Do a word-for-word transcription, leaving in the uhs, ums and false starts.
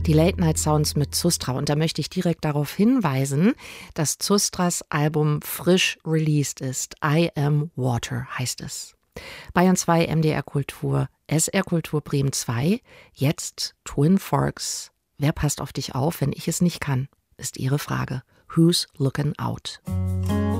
Die Late-Night-Sounds mit Zustra. Und da möchte ich direkt darauf hinweisen, dass Zustras Album frisch released ist. I Am Water heißt es. Bayern zwei, M D R Kultur, S R Kultur Bremen zwei, jetzt Twin Forks. Wer passt auf dich auf, wenn ich es nicht kann, ist Ihre Frage. Who's looking out?